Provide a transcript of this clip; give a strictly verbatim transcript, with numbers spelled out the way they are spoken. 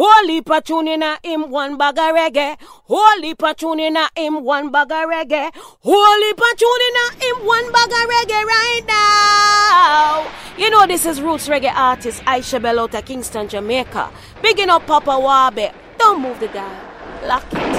Holy patron in a him one bag of reggae. Holy patron in a him one bag of reggae. Holy patron in a him one bag of reggae right now. You know this is roots reggae artist Aisha Bell out of Kingston, Jamaica. Bigging up Papa Wabe. Don't move the dial. Lock it.